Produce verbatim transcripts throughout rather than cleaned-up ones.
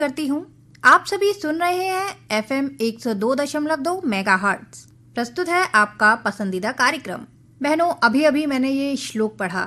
करती हूँ। आप सभी सुन रहे हैं एफ एम एक सौ दो दशमलव दो मेगाहर्ट्ज। प्रस्तुत है आपका पसंदीदा कार्यक्रम। बहनों, अभी अभी मैंने ये श्लोक पढ़ा।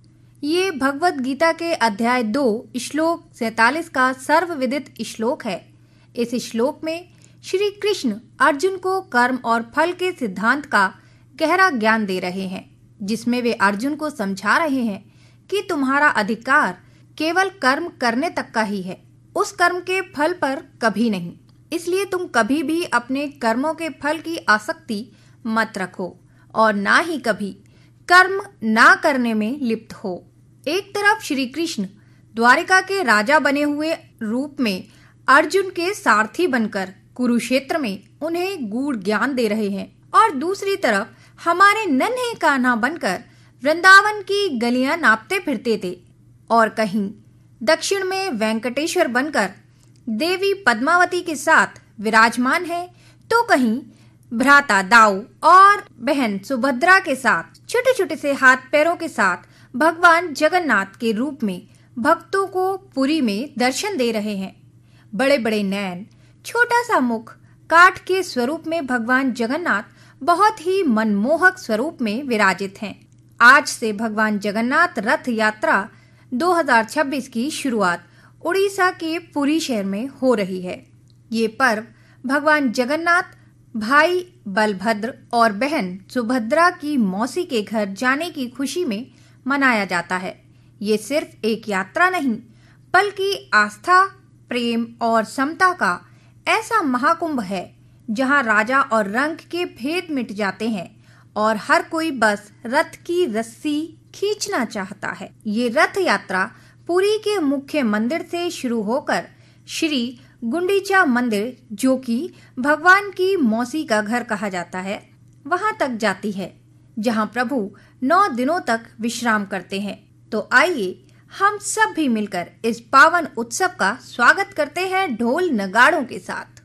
ये भगवत गीता के अध्याय दो श्लोक सैतालीस का सर्वविदित श्लोक है। इस श्लोक में श्री कृष्ण अर्जुन को कर्म और फल के सिद्धांत का गहरा ज्ञान दे रहे हैं, जिसमें वे अर्जुन को समझा रहे हैं कि तुम्हारा अधिकार केवल कर्म करने तक का ही है, उस कर्म के फल पर कभी नहीं। इसलिए तुम कभी भी अपने कर्मों के फल की आसक्ति मत रखो और ना ही कभी कर्म ना करने में लिप्त हो। एक तरफ श्री कृष्ण द्वारिका के राजा बने हुए रूप में अर्जुन के सारथी बनकर कुरुक्षेत्र में उन्हें गूढ़ ज्ञान दे रहे हैं, और दूसरी तरफ हमारे नन्हे कान्हा बनकर वृंदावन की गलियां नापते फिरते थे, और कहीं दक्षिण में वेंकटेश्वर बनकर देवी पद्मावती के साथ विराजमान है, तो कहीं भ्राता दाऊ और बहन सुभद्रा के साथ छोटे छोटे से हाथ पैरों के साथ भगवान जगन्नाथ के रूप में भक्तों को पुरी में दर्शन दे रहे हैं। बड़े बड़े नैन, छोटा सा मुख, काठ के स्वरूप में भगवान जगन्नाथ बहुत ही मनमोहक स्वरूप में विराजित हैं। आज से भगवान जगन्नाथ रथ यात्रा दो हज़ार छब्बीस की शुरुआत उड़ीसा के पुरी शहर में हो रही है। ये पर्व भगवान जगन्नाथ भाई बलभद्र और बहन सुभद्रा की मौसी के घर जाने की खुशी में मनाया जाता है। ये सिर्फ एक यात्रा नहीं, बल्कि आस्था, प्रेम और समता का ऐसा महाकुंभ है जहां राजा और रंग के भेद मिट जाते हैं और हर कोई बस रथ की रस्सी खींचना चाहता है। ये रथ यात्रा पुरी के मुख्य मंदिर से शुरू होकर श्री गुंडीचा मंदिर, जो कि भगवान की मौसी का घर कहा जाता है, वहां तक जाती है, जहां प्रभु नौ दिनों तक विश्राम करते हैं। तो आइए हम सब भी मिलकर इस पावन उत्सव का स्वागत करते हैं ढोल नगाड़ों के साथ।